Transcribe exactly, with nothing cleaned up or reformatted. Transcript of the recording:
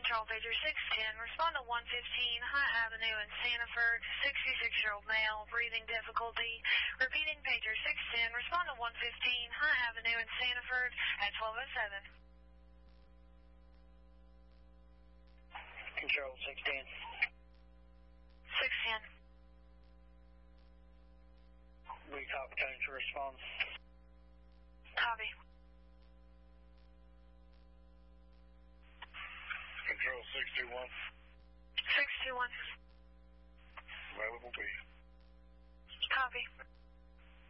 Control pager six ten, respond to one fifteen High Avenue in Sanford, sixty-six-year-old male, breathing difficulty. Repeating pager six ten, respond to one fifteen High Avenue in Sanford at twelve oh seven. Control six ten. six ten. We copy turning to response. Copy. Control six two one. six two one.